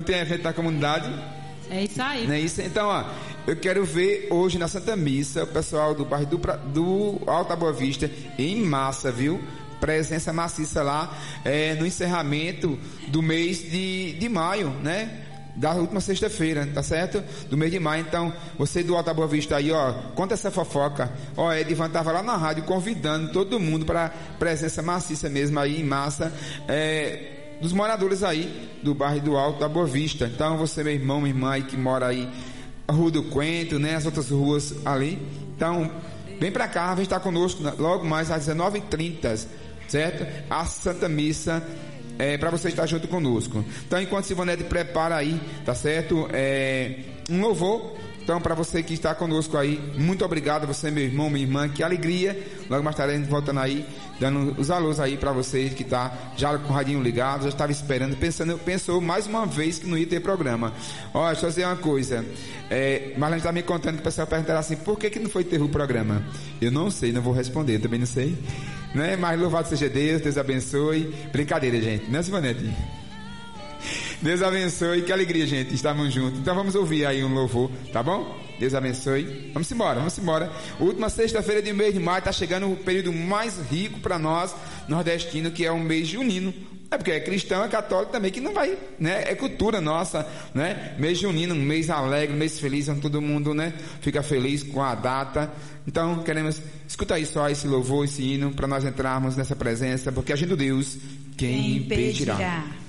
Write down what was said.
tem evento na comunidade. É isso aí. Não é isso? Então, ó, eu quero ver hoje na Santa Missa o pessoal do bairro do Alta Boa Vista em massa, viu? Presença maciça lá no encerramento do mês de maio, né? Da última sexta-feira, tá certo? Do mês de maio. Então, você do Alta Boa Vista aí, ó, conta essa fofoca. Ó, Edivan tava lá na rádio convidando todo mundo para presença maciça mesmo aí em massa, dos moradores aí do bairro do Alto da Boa Vista. Então, você, meu irmão, minha irmã aí que mora aí, a Rua do Coentro, né? As outras ruas ali. Então, vem pra cá, vem estar conosco logo mais às 19h30, certo? A Santa Missa, para você estar junto conosco. Então, enquanto Silvanete prepara aí, tá certo? Um louvor. Então, para você que está conosco aí, muito obrigado, você, meu irmão, minha irmã, que alegria. Logo mais tarde a gente voltando aí, dando os alôs aí para vocês que tá já com o radinho ligado, já estava esperando, pensou mais uma vez que não ia ter programa. Olha, deixa eu dizer uma coisa. Marlene está me contando que o pessoal perguntará assim, por que não foi ter o programa? Eu não sei, não vou responder, também não sei. Né? Mas louvado seja Deus, Deus abençoe. Brincadeira, gente, né, Silvanete? Deus abençoe, que alegria, gente, estamos juntos. Então vamos ouvir aí um louvor, tá bom? Deus abençoe. Vamos embora. Última sexta-feira de mês de maio, tá chegando o período mais rico para nós, nordestino, que é o mês junino. É porque é cristão, é católico também, que não vai, né? É cultura nossa, né? Mês junino, um mês alegre, um mês feliz, onde todo mundo, né? Fica feliz com a data. Então, queremos escutar aí só esse louvor, esse hino, para nós entrarmos nessa presença, porque agindo Deus, quem impedirá?